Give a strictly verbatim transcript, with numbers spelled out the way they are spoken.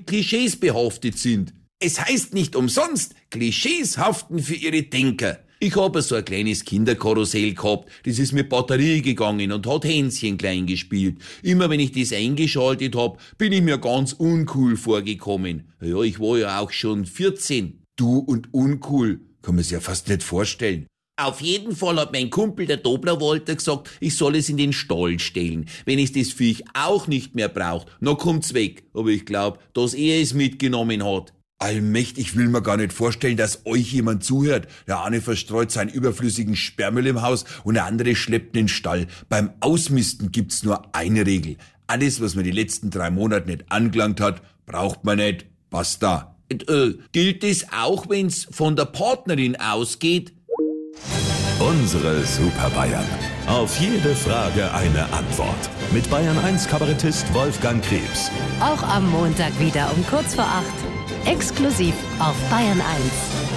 Klischees behaftet sind. Es heißt nicht umsonst, Klischees haften für ihre Denker. Ich habe so ein kleines Kinderkarussell gehabt, das ist mit Batterie gegangen und hat Hänschen klein gespielt. Immer wenn ich das eingeschaltet hab, bin ich mir ganz uncool vorgekommen. Ja, ich war ja auch schon vierzehn. Du und uncool, kann man sich ja fast nicht vorstellen. Auf jeden Fall hat mein Kumpel, der Dobler-Walter, gesagt, ich soll es in den Stall stellen. Wenn es das Viech auch nicht mehr braucht, dann kommt's weg. Aber ich glaub, dass er es mitgenommen hat. Allmächtig, ich will mir gar nicht vorstellen, dass euch jemand zuhört. Der eine verstreut seinen überflüssigen Sperrmüll im Haus und der andere schleppt den Stall. Beim Ausmisten gibt's nur eine Regel. Alles, was man die letzten drei Monate nicht angelangt hat, braucht man nicht. Basta. Und, äh, gilt es auch, wenn's von der Partnerin ausgeht? Unsere Super Bayern. Auf jede Frage eine Antwort. Mit Bayern eins Kabarettist Wolfgang Krebs. Auch am Montag wieder um kurz vor acht. Exklusiv auf Bayern eins.